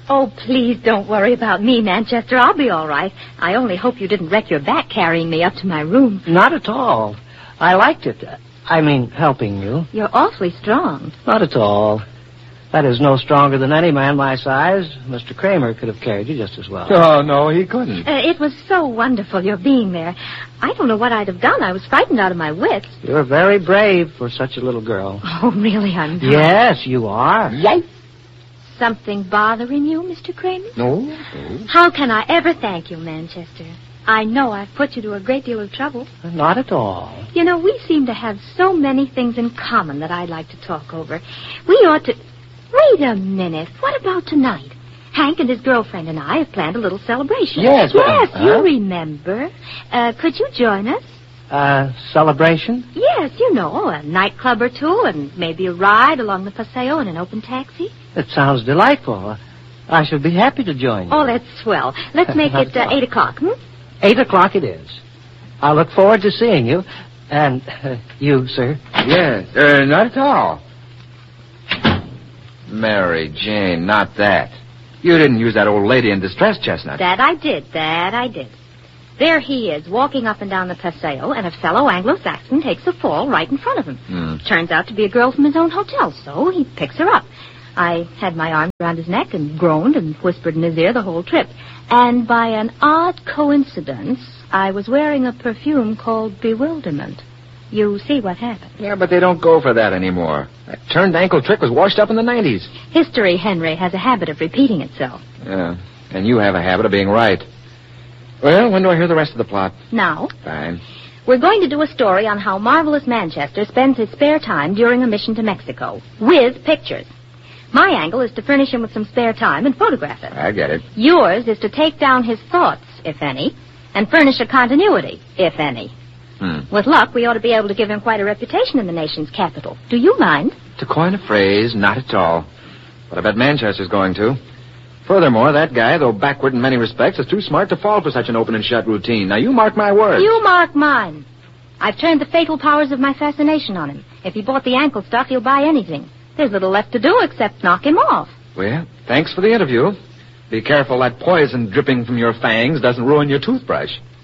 Oh, please don't worry about me, Manchester. I'll be all right. I only hope you didn't wreck your back carrying me up to my room. Not at all. I liked it. I mean, helping you. You're awfully strong. Not at all. That is no stronger than any man my size. Mr. Kramer could have carried you just as well. Oh, no, he couldn't. It was so wonderful, your being there. I don't know what I'd have done. I was frightened out of my wits. You're very brave for such a little girl. Oh, really, I'm not. Yes, you are. Yikes. Something bothering you, Mr. Kramer? No. How can I ever thank you, Manchester? I know I've put you to a great deal of trouble. Not at all. You know, we seem to have so many things in common that I'd like to talk over. We ought to... Wait a minute. What about tonight? Hank and his girlfriend and I have planned a little celebration. Yes, Yes, you remember. Could you join us? Celebration? Yes, you know, a nightclub or two and maybe a ride along the Paseo in an open taxi. It sounds delightful. I should be happy to join you. Oh, that's swell. Let's make it 8 o'clock, 8 o'clock it is. I look forward to seeing you. And you, sir? Yes, not at all. Mary Jane, not that. You didn't use that old lady in distress, Chestnut. That I did. There he is, walking up and down the Paseo, and a fellow Anglo-Saxon takes a fall right in front of him. Turns out to be a girl from his own hotel, so he picks her up. I had my arms around his neck and groaned and whispered in his ear the whole trip. And by an odd coincidence, I was wearing a perfume called Bewilderment. You see what happened. Yeah, but they don't go for that anymore. That turned ankle trick was washed up in the 90s. History, Henry, has a habit of repeating itself. Yeah, and you have a habit of being right. Well, when do I hear the rest of the plot? Now, Fine. we're going to do a story on how Marvelous Manchester spends his spare time during a mission to Mexico, with pictures. My angle is to furnish him with some spare time and photograph it. I get it. Yours is to take down his thoughts, if any, and furnish a continuity, if any. With luck, we ought to be able to give him quite a reputation in the nation's capital. Do you mind? To coin a phrase, not at all. But I bet Manchester's going to. Furthermore, that guy, though backward in many respects, is too smart to fall for such an open and shut routine. Now, you mark my words. You mark mine. I've turned the fatal powers of my fascination on him. If he bought the ankle stuff, he'll buy anything. There's little left to do except knock him off. Well, thanks for the interview. Be careful that poison dripping from your fangs doesn't ruin your toothbrush.